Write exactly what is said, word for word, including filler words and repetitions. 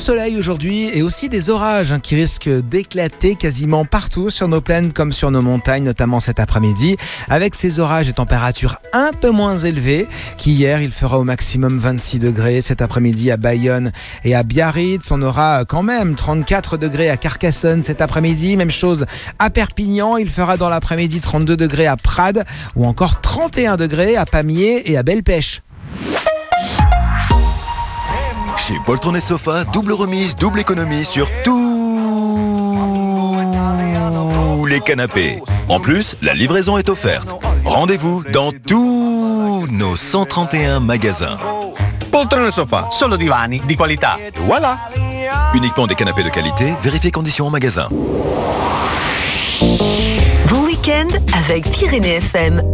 soleil aujourd'hui et aussi des orages hein, qui risquent d'éclater quasiment partout sur nos plaines comme sur nos montagnes, notamment cet après-midi. Avec ces orages et températures un peu moins élevées qu'hier, il fera au maximum vingt-six degrés cet après-midi à Bayonne et à Biarritz. On aura quand même trente-quatre degrés à Carcassonne cet après-midi. Même chose à Perpignan. Il fera dans l'après-midi trente-deux degrés à Prades ou encore trente et un degrés à Pamiers et à Belle-Pêche. Chez Poltron et Sofa, double remise, double économie sur tous les canapés. En plus, la livraison est offerte. Rendez-vous dans tous nos cent trente et un magasins. Poltron et Sofa, solo divani di qualità. Voilà. Uniquement des canapés de qualité, vérifiez conditions en magasin. Bon week-end avec Pyrénées F M.